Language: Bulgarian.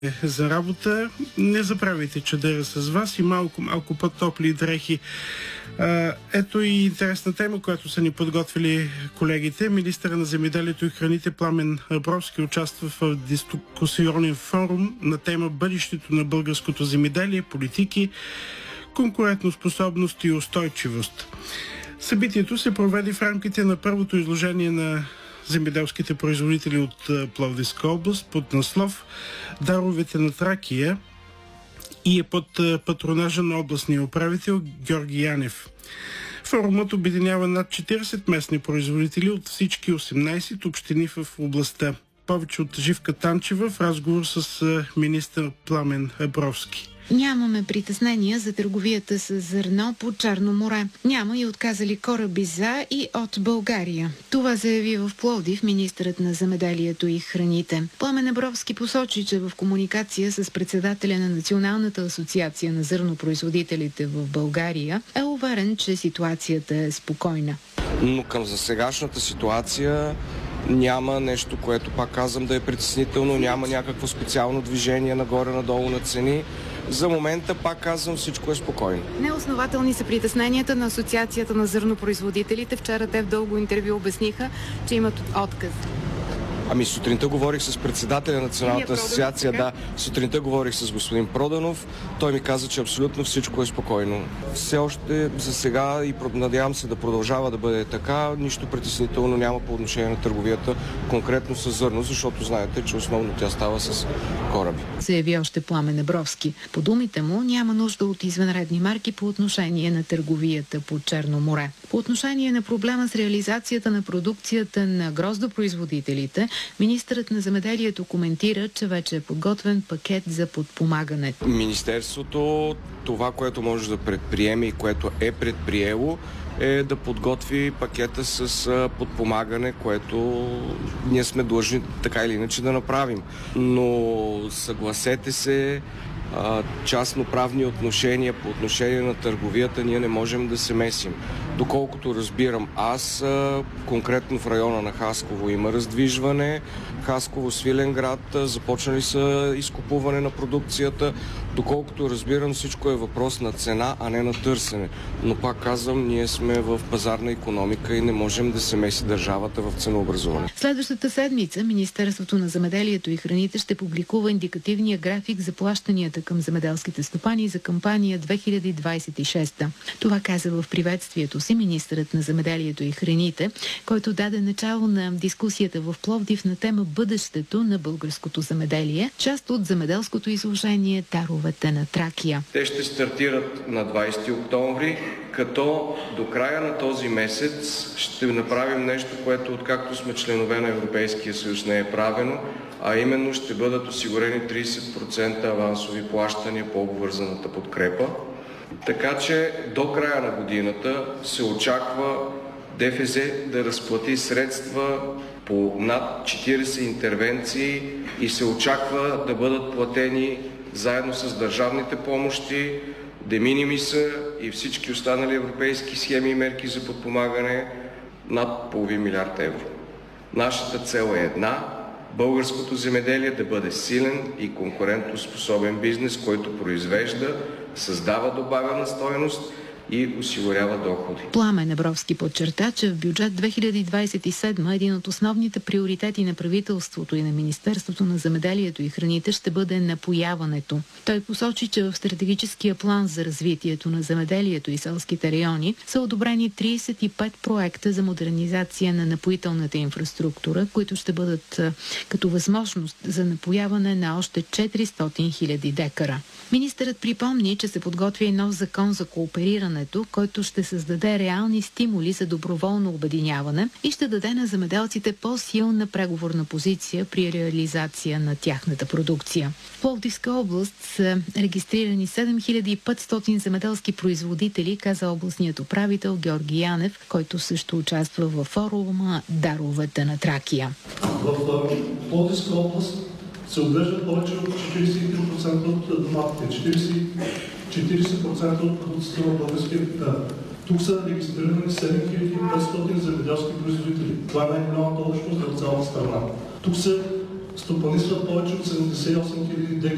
за работа. Не забравяйте чадъра с вас и малко по-топли дрехи. Ето и интересна тема, която са ни подготвили колегите. Министъра на земеделието и храните Пламен Абровски участва в дискусионен форум на тема бъдещето на българското земеделие, политики, конкурентоспособност и устойчивост. Събитието се проведе в рамките на първото изложение на земеделските производители от Пловдивска област под наслов "Даровете на Тракия" и е под патронажа на областния управител Георги Янев. Форумът обединява над 40 местни производители от всички 18 общини в областта. Повече от Живка Танчева в разговор с министър Пламен Абровски. Нямаме притеснения за търговията с зърно по Черно море. Няма и отказали кораби за и от България. Това заяви в Пловдив министърът на земеделието и храните. Пламен Абровски посочи, че в комуникация с председателя на Националната асоциация на зърнопроизводителите в България е уверен, че ситуацията е спокойна. Но към засегашната ситуация няма нещо, което, пак казвам, да е притеснително, няма някакво специално движение нагоре-надолу на цени. За момента, пак казвам, всичко е спокойно. Неоснователни са притесненията на Асоциацията на зърнопроизводителите. Вчера те в дълго интервю обясниха, че имат отказ. Сутринта говорих с председателя на Националната асоциация, да, сутринта говорих с господин Проданов. Той ми каза, че абсолютно всичко е спокойно. Все още за сега и надявам се да продължава да бъде така. Нищо притеснително няма по отношение на търговията, конкретно с зърно, защото знаете, че основно тя става с кораби. Заяви още Пламен Абровски. По думите му няма нужда от извънредни мерки по отношение на търговията по Черно море. По отношение на проблема с реализацията на продукцията на гроздопроизводителите, министърът на земеделието коментира, че вече е подготвен пакет за подпомагане. Министерството, това, което може да предприеме и което е предприело, е да подготви пакета с подпомагане, което ние сме длъжни така или иначе да направим. Но съгласете се, частноправни отношения по отношение на търговията ние не можем да се месим. Доколкото разбирам аз, конкретно в района на Хасково има раздвижване, Хасково, Свиленград, започнали са изкупуване на продукцията. Доколкото разбирам, всичко е въпрос на цена, а не на търсене. Но пак казвам, ние сме в пазарна икономика и не можем да се меси държавата в ценообразуване. Следващата седмица Министерството на земеделието и храните ще публикува индикативния график за плащанията към земеделските стопани за кампания 2026. Това каза в приветствието си министърът на земеделието и храните, който даде начало на дискусията в Пловдив на тема бъдещето на българското земеделие, част от земеделското изложение "Даровете на Тракия". Те ще стартират на 20 октомври, като до края на този месец ще направим нещо, което откакто сме членове на Европейския съюз не е правено, а именно ще бъдат осигурени 30% авансови плащания по обвързаната подкрепа. Така че до края на годината се очаква ДФЗ да разплати средства по над 40 интервенции и се очаква да бъдат платени заедно с държавните помощи, де минимиса и всички останали европейски схеми и мерки за подпомагане над $500 милиарда. Нашата цел е една – българското земеделие да бъде силен и конкурентоспособен бизнес, който произвежда, създава добавена стойност и осигурява доходи. Пламен Абровски подчерта, че в бюджет 2027 един от основните приоритети на правителството и на Министерството на земеделието и храните ще бъде напояването. Той посочи, че в стратегическия план за развитието на земеделието и селските райони са одобрени 35 проекта за модернизация на напоителната инфраструктура, които ще бъдат като възможност за напояване на още 400 000 декара. Министърът припомни, че се подготвя и нов закон за коопериране, който ще създаде реални стимули за доброволно обединяване и ще даде на земеделците по-силна преговорна позиция при реализация на тяхната продукция. В Пловдивска област са регистрирани 7500 земеделски производители, каза областният управител Георги Янев, който също участва във форума "Даровете на Тракия". В Пловдивска област се отглеждат повече от 43% от доматите, 40% от продукцията на българския хектар. Тук са регистрирани 7500 земеделски производители. Това е най-голямата общност в цялата страна. Тук се стопанисват повече от 78 000 декара.